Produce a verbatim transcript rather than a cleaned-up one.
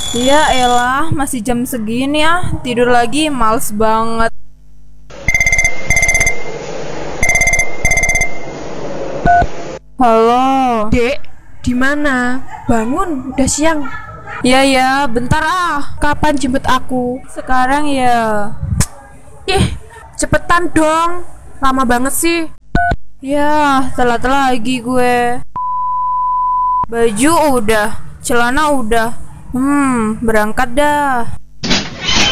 Ya elah, masih jam segini ya. Tidur lagi, males banget. Halo. Dek, di mana? Bangun, udah siang. Ya ya, bentar ah. Kapan jemput aku? Sekarang ya. Ih, cepetan dong. Lama banget sih. Ya, telat lagi gue. Baju udah, celana udah. Hmm, berangkat dah.